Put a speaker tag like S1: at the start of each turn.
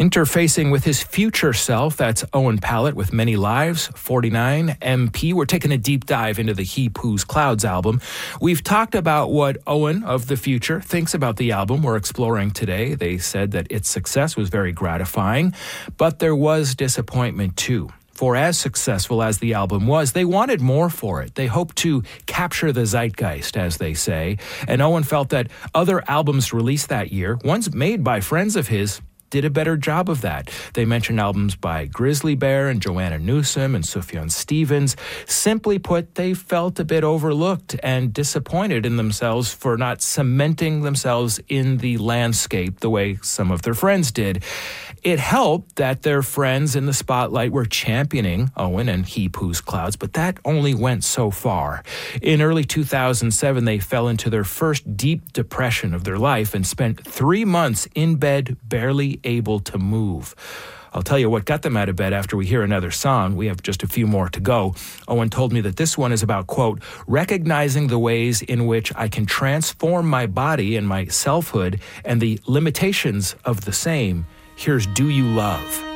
S1: Interfacing with his future self, that's Owen Pallett with Many Lives, 49, MP. We're taking a deep dive into the He Poos Clouds album. We've talked about what Owen of the future thinks about the album we're exploring today. They said that its success was very gratifying, but there was disappointment too. For as successful as the album was, they wanted more for it. They hoped to capture the zeitgeist, as they say, and Owen felt that other albums released that year, ones made by friends of his, did a better job of that. They mentioned albums by Grizzly Bear and Joanna Newsom and Sufjan Stevens. Simply put, they felt a bit overlooked and disappointed in themselves for not cementing themselves in the landscape the way some of their friends did. It helped that their friends in the spotlight were championing Owen and He Poos Clouds, but that only went so far. In early 2007, they fell into their first deep depression of their life and spent 3 months in bed, barely able to move. I'll tell you what got them out of bed after we hear another song. We have just a few more to go. Owen told me that this one is about, quote, recognizing the ways in which I can transform my body and my selfhood and the limitations of the same. Here's Do You Love?